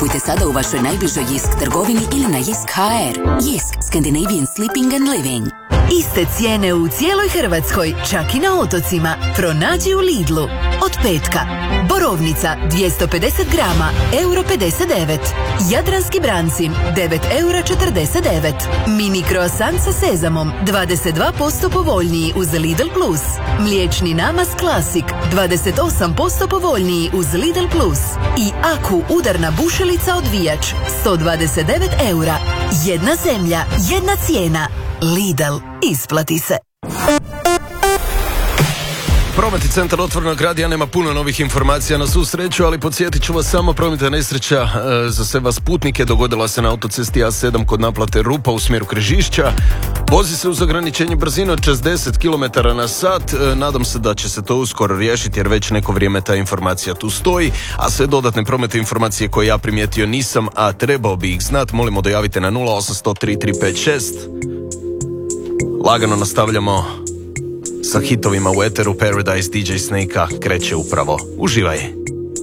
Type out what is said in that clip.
Kupujte sada u vašoj najbližoj JISK trgovini ili na JISK.hr. JISK, Scandinavian Sleeping and Living. Iste cijene u cijeloj Hrvatskoj, čak i na otocima. Pronađi u Lidlu. Od petka. Borovnica 250 grama, €59. Jadranski brancin 9,49 €. Mini croissant sa sezamom 22% povoljniji uz Lidl Plus. Mliječni namaz Classic 28% povoljniji uz Lidl Plus. I Aku udarna bušilica odvijač 129 €. Jedna zemlja, jedna cijena. Lidl, isplati se. Prometni centar Otvorenog radija nema puno novih informacija na svu sreću, ali podsjetit ću vas samo, prometna nesreća za sve vas putnike dogodila se na autocesti A7 kod naplate Rupa u smjeru Križišća. Vozi se uz ograničenje brzine od 60 km/h. Nadam se da će se to uskoro riješiti, jer već neko vrijeme ta informacija tu stoji, a sve dodatne prometne informacije koje ja primijetio nisam, a trebao bi ih znat, molimo da javite na 0800 3356. Lagano nastavljamo sa hitovima u eteru. Paradise DJ Snake-a kreće upravo. Uživaj!